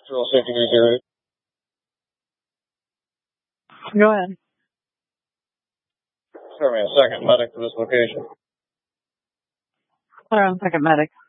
Drill safety news. Go ahead. Show me a second medic for this location. Clear on second medic.